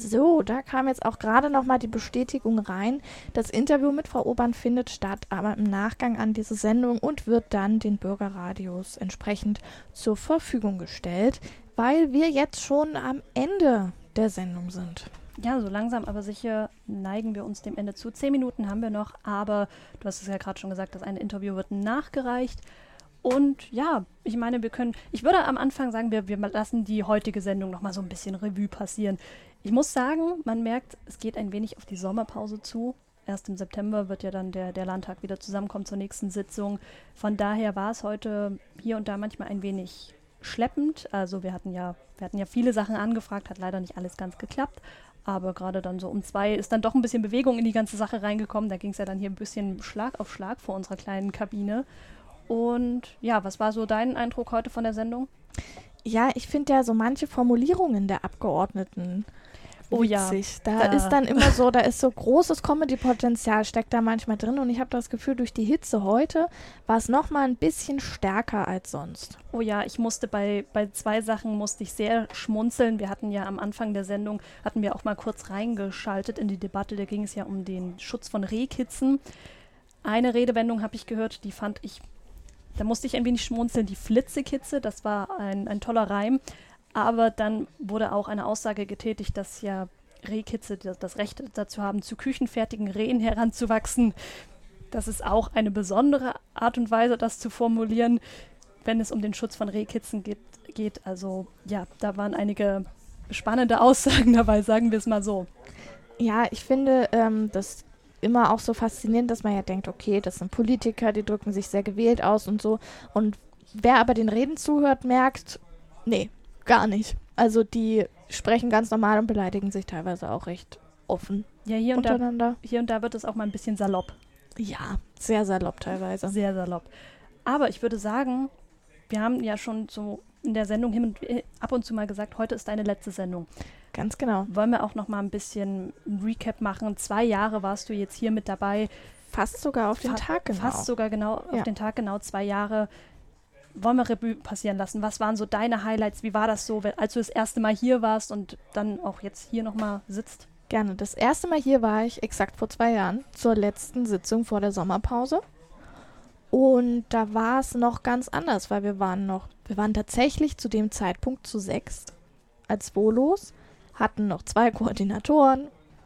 So, da kam jetzt auch gerade nochmal die Bestätigung rein. Das Interview mit Frau Obern findet statt, aber im Nachgang an diese Sendung und wird dann den Bürgerradios entsprechend zur Verfügung gestellt, weil wir jetzt schon am Ende der Sendung sind. Ja, so langsam aber sicher neigen wir uns dem Ende zu. 10 Minuten haben wir noch, aber du hast es ja gerade schon gesagt, das eine Interview wird nachgereicht. Und ja, ich meine, ich würde am Anfang sagen, wir lassen die heutige Sendung nochmal so ein bisschen Revue passieren. Ich muss sagen, man merkt, es geht ein wenig auf die Sommerpause zu. Erst im September wird ja dann der Landtag wieder zusammenkommen zur nächsten Sitzung. Von daher war es heute hier und da manchmal ein wenig schleppend. Also wir hatten ja viele Sachen angefragt, hat leider nicht alles ganz geklappt. Aber gerade dann so um 2 ist dann doch ein bisschen Bewegung in die ganze Sache reingekommen. Da ging es ja dann hier ein bisschen Schlag auf Schlag vor unserer kleinen Kabine. Und ja, was war so dein Eindruck heute von der Sendung? Ja, ich finde ja so manche Formulierungen der Abgeordneten witzig. Ja. Da ist dann immer so, da ist so großes Comedy-Potenzial, steckt da manchmal drin. Und ich habe das Gefühl, durch die Hitze heute war es nochmal ein bisschen stärker als sonst. Oh ja, ich musste bei 2 Sachen musste ich sehr schmunzeln. Wir hatten ja am Anfang der Sendung, hatten wir auch mal kurz reingeschaltet in die Debatte, da ging es ja um den Schutz von Rehkitzen. Eine Redewendung habe ich gehört, die fand ich, da musste ich ein wenig schmunzeln, die Flitzekitze, das war ein toller Reim. Aber dann wurde auch eine Aussage getätigt, dass ja Rehkitze das Recht dazu haben, zu küchenfertigen Rehen heranzuwachsen. Das ist auch eine besondere Art und Weise, das zu formulieren, wenn es um den Schutz von Rehkitzen geht. Also ja, da waren einige spannende Aussagen dabei, sagen wir es mal so. Ja, ich finde das immer auch so faszinierend, dass man ja denkt, okay, das sind Politiker, die drücken sich sehr gewählt aus und so. Und wer aber den Reden zuhört, merkt, nee, gar nicht. Also die sprechen ganz normal und beleidigen sich teilweise auch recht offen untereinander. Hier und da wird es auch mal ein bisschen salopp. Ja, sehr salopp teilweise. Sehr salopp. Aber ich würde sagen, wir haben ja schon so in der Sendung ab und zu mal gesagt, heute ist deine letzte Sendung. Ganz genau. Wollen wir auch noch mal ein bisschen ein Recap machen? 2 Jahre warst du jetzt hier mit dabei. Fast sogar auf den Tag genau. Fast sogar genau auf den Tag genau 2 Jahre. Wollen wir Revue passieren lassen? Was waren so deine Highlights? Wie war das so, als du das erste Mal hier warst und dann auch jetzt hier nochmal sitzt? Gerne. Das erste Mal hier war ich exakt vor 2 Jahren zur letzten Sitzung vor der Sommerpause. Und da war es noch ganz anders, weil wir waren tatsächlich zu dem Zeitpunkt zu 6 als Volos, hatten noch 2 Koordinatoren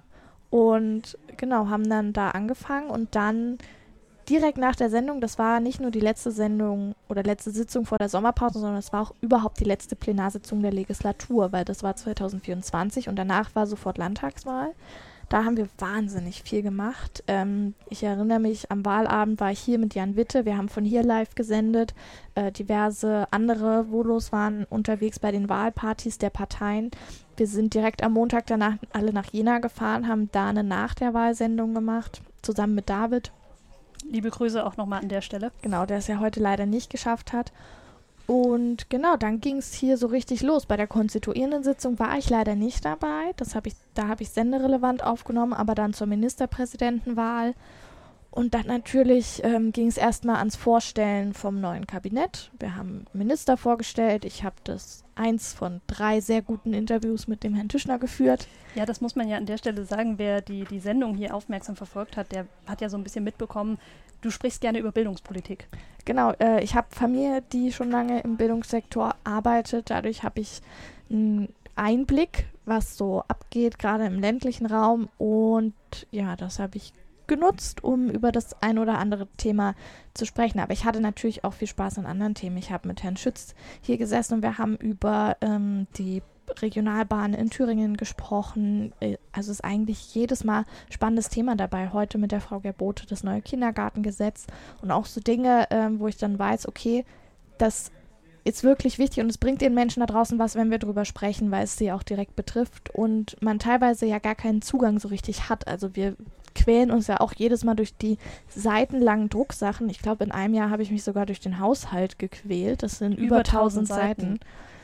und genau, haben dann da angefangen und dann direkt nach der Sendung, das war nicht nur die letzte Sendung oder letzte Sitzung vor der Sommerpause, sondern es war auch überhaupt die letzte Plenarsitzung der Legislatur, weil das war 2024 und danach war sofort Landtagswahl. Da haben wir wahnsinnig viel gemacht. Ich erinnere mich, am Wahlabend war ich hier mit Jan Witte. Wir haben von hier live gesendet. Diverse andere Volos waren unterwegs bei den Wahlpartys der Parteien. Wir sind direkt am Montag danach alle nach Jena gefahren, haben da eine Nach der Wahlsendung gemacht, zusammen mit David. Liebe Grüße auch nochmal an der Stelle. Genau, der es ja heute leider nicht geschafft hat. Und genau, dann ging es hier so richtig los. Bei der konstituierenden Sitzung war ich leider nicht dabei. Da habe ich senderelevant aufgenommen, aber dann zur Ministerpräsidentenwahl. Und dann natürlich ging es erstmal ans Vorstellen vom neuen Kabinett. Wir haben Minister vorgestellt. Ich habe das 1 von 3 sehr guten Interviews mit dem Herrn Tischner geführt. Ja, das muss man ja an der Stelle sagen. Wer die Sendung hier aufmerksam verfolgt hat, der hat ja so ein bisschen mitbekommen, du sprichst gerne über Bildungspolitik. Genau, ich habe Familie, die schon lange im Bildungssektor arbeitet. Dadurch habe ich einen Einblick, was so abgeht, gerade im ländlichen Raum. Und ja, das habe ich genutzt, um über das ein oder andere Thema zu sprechen. Aber ich hatte natürlich auch viel Spaß an anderen Themen. Ich habe mit Herrn Schütz hier gesessen und wir haben über die Regionalbahn in Thüringen gesprochen. Also ist eigentlich jedes Mal spannendes Thema dabei. Heute mit der Frau Gerbote das neue Kindergartengesetz und auch so Dinge, wo ich dann weiß, okay, das ist wirklich wichtig und es bringt den Menschen da draußen was, wenn wir drüber sprechen, weil es sie auch direkt betrifft und man teilweise ja gar keinen Zugang so richtig hat. Also wir quälen uns ja auch jedes Mal durch die seitenlangen Drucksachen. Ich glaube, in einem Jahr habe ich mich sogar durch den Haushalt gequält. Das sind über 1000 Seiten.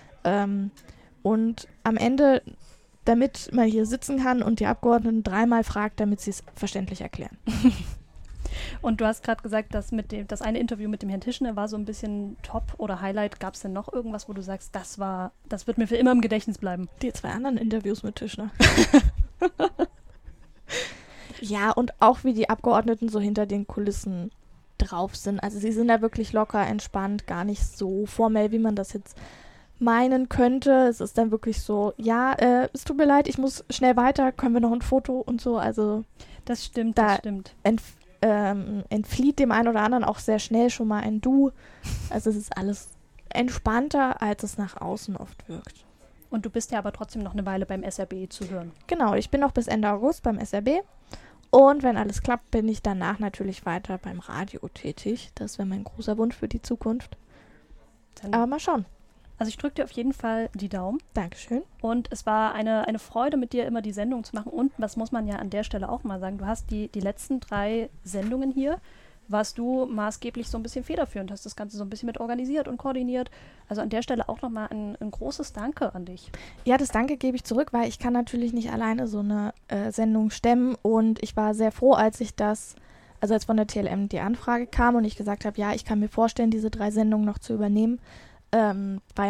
Und am Ende, damit man hier sitzen kann und die Abgeordneten 3-mal fragt, damit sie es verständlich erklären. Und du hast gerade gesagt, dass das eine Interview mit dem Herrn Tischner war so ein bisschen Top oder Highlight. Gab es denn noch irgendwas, wo du sagst, das wird mir für immer im Gedächtnis bleiben? Die 2 anderen Interviews mit Tischner. Ja, und auch wie die Abgeordneten so hinter den Kulissen drauf sind. Also sie sind da wirklich locker, entspannt, gar nicht so formell, wie man das jetzt meinen könnte. Es ist dann wirklich so, ja, es tut mir leid, ich muss schnell weiter, können wir noch ein Foto und so. Also das stimmt. Entflieht dem einen oder anderen auch sehr schnell schon mal ein Du. Also es ist alles entspannter, als es nach außen oft wirkt. Und du bist ja aber trotzdem noch eine Weile beim SRB zu hören. Genau, ich bin noch bis Ende August beim SRB. Und wenn alles klappt, bin ich danach natürlich weiter beim Radio tätig. Das wäre mein großer Wunsch für die Zukunft. Aber mal schauen. Also ich drücke dir auf jeden Fall die Daumen. Dankeschön. Und es war eine Freude, mit dir immer die Sendung zu machen. Und was muss man ja an der Stelle auch mal sagen, du hast die letzten 3 Sendungen hier, warst du maßgeblich so ein bisschen federführend, hast das Ganze so ein bisschen mit organisiert und koordiniert. Also an der Stelle auch nochmal ein großes Danke an dich. Ja, das Danke gebe ich zurück, weil ich kann natürlich nicht alleine so eine Sendung stemmen. Und ich war sehr froh, als von der TLM die Anfrage kam und ich gesagt habe, ja, ich kann mir vorstellen, diese 3 Sendungen noch zu übernehmen. War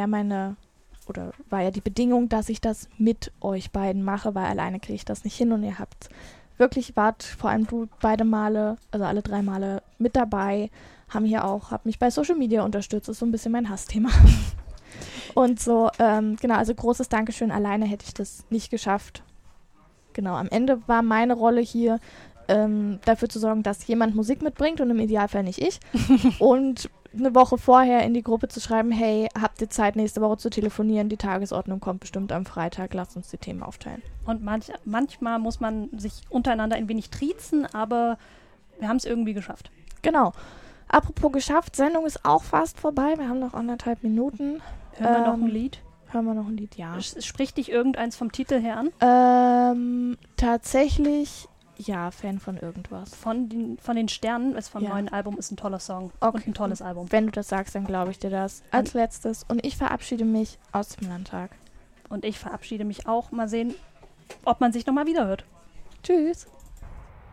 ja die Bedingung, dass ich das mit euch beiden mache, weil alleine kriege ich das nicht hin und ihr wart vor allem du beide Male, also alle 3 Male mit dabei, hab mich bei Social Media unterstützt, ist so ein bisschen mein Hassthema. Und so, genau, also großes Dankeschön, alleine hätte ich das nicht geschafft. Genau, am Ende war meine Rolle hier, dafür zu sorgen, dass jemand Musik mitbringt und im Idealfall nicht ich. Und eine Woche vorher in die Gruppe zu schreiben, hey, habt ihr Zeit, nächste Woche zu telefonieren? Die Tagesordnung kommt bestimmt am Freitag, lasst uns die Themen aufteilen. Und manchmal muss man sich untereinander ein wenig triezen, aber wir haben es irgendwie geschafft. Genau. Apropos geschafft, Sendung ist auch fast vorbei. Wir haben noch 1,5 Minuten. Hören wir noch ein Lied? Hören wir noch ein Lied, ja. Spricht dich irgendeins vom Titel her an? Tatsächlich... Ja, Fan von irgendwas. Von den Sternen ist vom neuen Album, ist ein toller Song und ein tolles Album. Wenn du das sagst, dann glaube ich dir das. Als letztes. Und ich verabschiede mich aus dem Landtag. Und ich verabschiede mich auch. Mal sehen, ob man sich nochmal wiederhört. Tschüss.